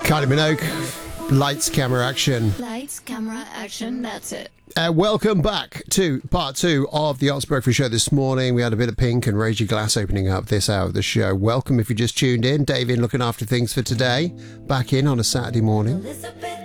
Kylie Minogue, lights, camera, action. Lights, camera, action, that's it. Welcome back to part 2 of the Arts Breakfast Show this morning. We had a bit of Pink and Raise Your Glass opening up this hour of the show. Welcome if you just tuned in. Dave in looking after things for today. Back in on a Saturday morning.